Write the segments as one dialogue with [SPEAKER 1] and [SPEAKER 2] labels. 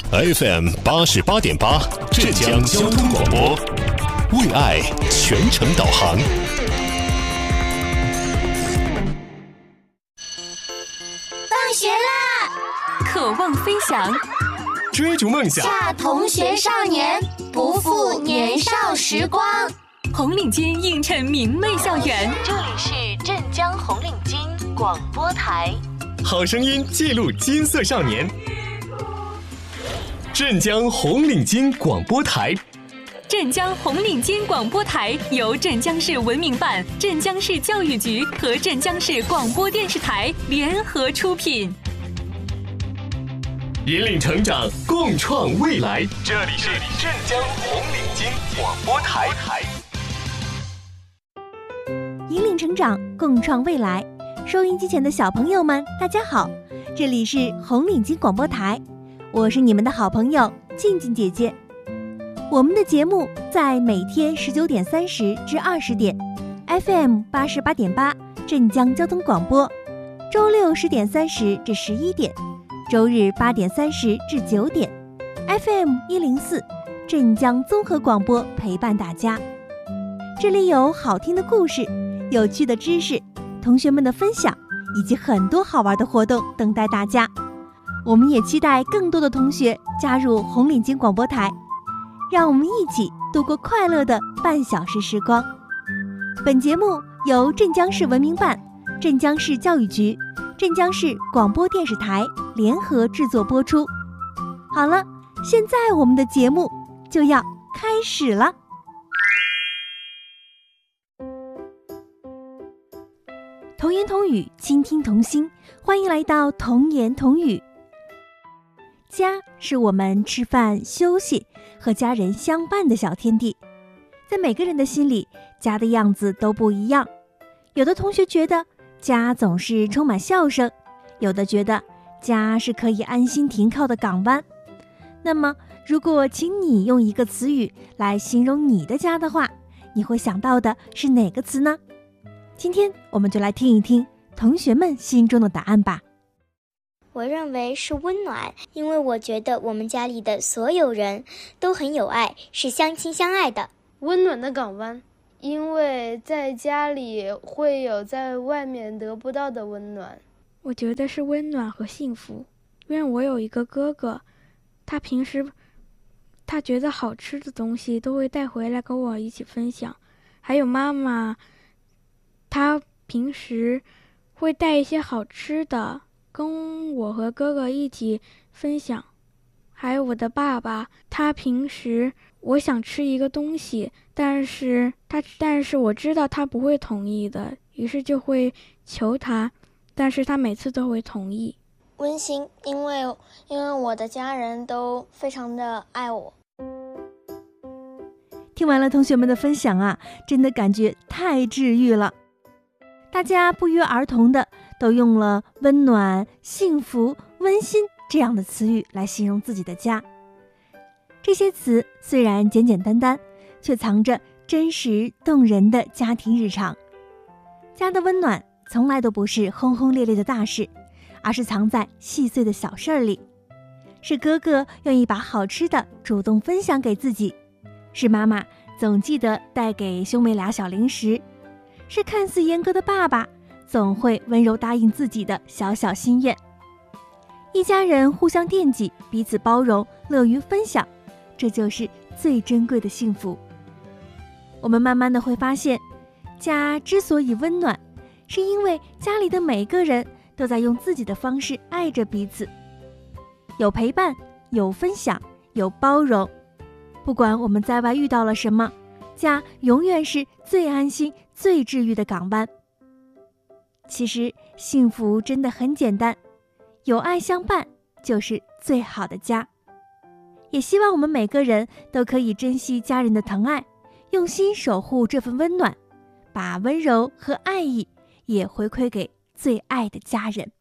[SPEAKER 1] FM 88.8浙江交通广播，为爱全程导航。
[SPEAKER 2] 放学啦！
[SPEAKER 3] 渴望飞翔，
[SPEAKER 1] 追逐梦想，
[SPEAKER 2] 下同学少年，不负年少时光。
[SPEAKER 3] 红领巾映衬明媚校园，
[SPEAKER 4] 这里是镇江红领巾广播台，
[SPEAKER 1] 好声音记录金色少年。镇江红领巾广播台，
[SPEAKER 3] 镇江红领巾广播台由镇江市文明办、镇江市教育局和镇江市广播电视台联合出品，
[SPEAKER 1] 引领成长，共创未来。这里是镇江红领巾广播台，
[SPEAKER 5] 引领成长，共创未来。收音机前的小朋友们，大家好，这里是红领巾广播台，我是你们的好朋友静静姐姐。我们的节目在每天19点30至20点 FM 88.8镇江交通广播，周六10点30至11点，周日8点30至9点 FM 104镇江综合广播陪伴大家。这里有好听的故事，有趣的知识，同学们的分享，以及很多好玩的活动等待大家。我们也期待更多的同学加入红领巾广播台，让我们一起度过快乐的半小时时光。本节目由镇江市文明办、镇江市教育局、镇江市广播电视台联合制作播出。好了，现在我们的节目就要开始了。童言童语，倾听童心，欢迎来到童言童语。家是我们吃饭、休息和家人相伴的小天地，在每个人的心里，家的样子都不一样。有的同学觉得家总是充满笑声，有的觉得家是可以安心停靠的港湾。那么，如果请你用一个词语来形容你的家的话，你会想到的是哪个词呢？今天我们就来听一听同学们心中的答案吧。
[SPEAKER 6] 我认为是温暖，因为我觉得我们家里的所有人都很有爱，是相亲相爱的。
[SPEAKER 7] 温暖的港湾，因为在家里会有在外面得不到的温暖。
[SPEAKER 8] 我觉得是温暖和幸福，因为我有一个哥哥，他平时他觉得好吃的东西都会带回来跟我一起分享，还有妈妈，她平时会带一些好吃的跟我和哥哥一起分享。还有我的爸爸，他平时我想吃一个东西，但是我知道他不会同意的，于是就会求他，但是他每次都会同意。
[SPEAKER 6] 温馨，因为我的家人都非常的爱我。
[SPEAKER 5] 听完了同学们的分享啊，真的感觉太治愈了。大家不约而同的都用了温暖、幸福、温馨这样的词语来形容自己的家。这些词虽然简简单单，却藏着真实动人的家庭日常。家的温暖从来都不是轰轰烈烈的大事，而是藏在细碎的小事里。是哥哥愿意把好吃的主动分享给自己，是妈妈总记得带给兄妹俩小零食，是看似严格的爸爸总会温柔答应自己的小小心愿。一家人互相惦记，彼此包容，乐于分享，这就是最珍贵的幸福。我们慢慢的会发现，家之所以温暖，是因为家里的每个人都在用自己的方式爱着彼此，有陪伴，有分享，有包容。不管我们在外遇到了什么，家永远是最安心、最治愈的港湾。其实幸福真的很简单，有爱相伴就是最好的家。也希望我们每个人都可以珍惜家人的疼爱，用心守护这份温暖，把温柔和爱意也回馈给最爱的家人。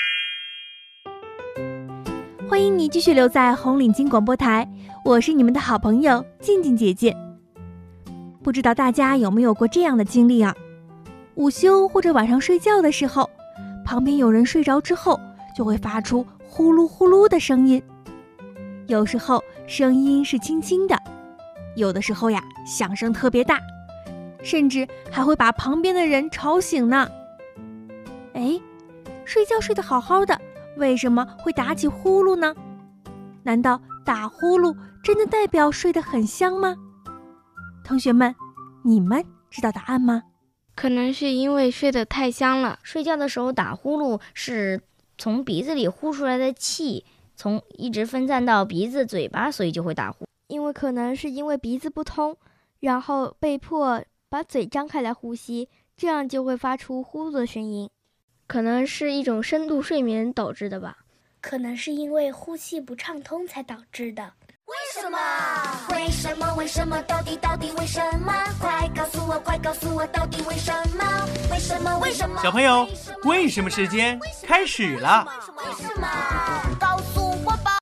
[SPEAKER 5] 欢迎你继续留在红领巾广播台，我是你们的好朋友静静姐姐。不知道大家有没有过这样的经历啊？午休或者晚上睡觉的时候，旁边有人睡着之后就会发出呼噜呼噜的声音。 有时候声音是轻轻的，有的时候呀，响声特别大，甚至还会把旁边的人吵醒呢。哎，睡觉睡得好好的，为什么会打起呼噜呢？难道打呼噜真的代表睡得很香吗？同学们，你们知道答案吗？
[SPEAKER 9] 可能是因为睡得太香了。
[SPEAKER 10] 睡觉的时候打呼噜是从鼻子里呼出来的气，一直分散到鼻子、嘴巴，所以就会打呼。
[SPEAKER 11] 可能是因为鼻子不通，然后被迫把嘴张开来呼吸，这样就会发出呼噜的声音。
[SPEAKER 9] 可能是一种深度睡眠导致的吧。
[SPEAKER 6] 可能是因为呼吸不畅通才导致的。
[SPEAKER 2] 为什么？为什么？为什么？到底为什么？快告诉我，快告诉我，到底为什么？为什么？为什么？
[SPEAKER 12] 小朋友，为什么时间开始了？
[SPEAKER 2] 为什么？告诉我吧。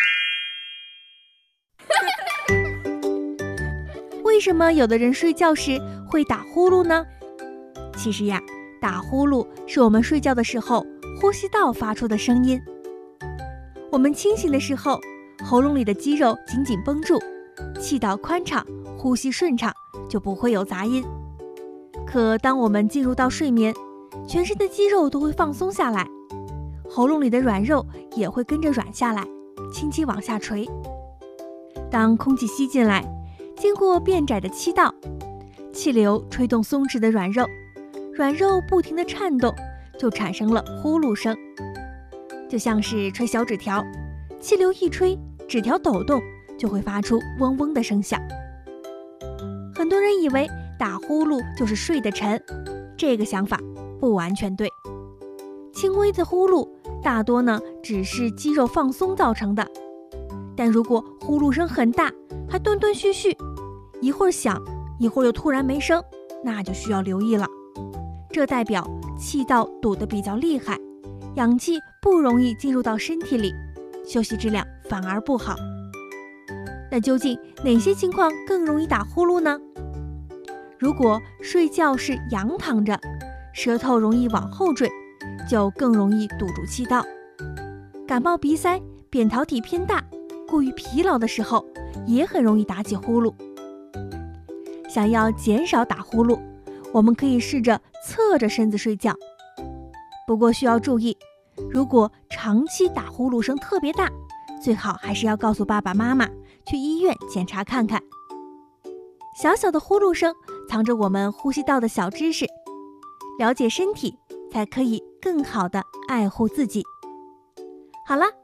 [SPEAKER 5] 为什么有的人睡觉时会打呼噜呢？其实呀，打呼噜是我们睡觉的时候呼吸道发出的声音。我们清醒的时候，喉咙里的肌肉紧紧绷住，气道宽敞，呼吸顺畅，就不会有杂音。可当我们进入到睡眠，全身的肌肉都会放松下来，喉咙里的软肉也会跟着软下来，轻轻往下垂。当空气吸进来，经过变窄的气道，气流吹动松弛的软肉，软肉不停地颤动，就产生了呼噜声。就像是吹小纸条，气流一吹，纸条抖动，就会发出嗡嗡的声响。很多人以为打呼噜就是睡得沉，这个想法不完全对。轻微的呼噜大多呢只是肌肉放松造成的，但如果呼噜声很大，还断断续续，一会儿响，一会儿又突然没声，那就需要留意了。这代表气道堵得比较厉害，氧气不容易进入到身体里，休息质量反而不好。那究竟哪些情况更容易打呼噜呢？如果睡觉是仰躺着，舌头容易往后坠，就更容易堵住气道。感冒鼻塞、扁桃体偏大、过于疲劳的时候，也很容易打起呼噜。想要减少打呼噜，我们可以试着侧着身子睡觉。不过需要注意，如果长期打呼噜声特别大，最好还是要告诉爸爸妈妈，去医院检查看看。小小的呼噜声藏着我们呼吸道的小知识，了解身体才可以更好地爱护自己。好了，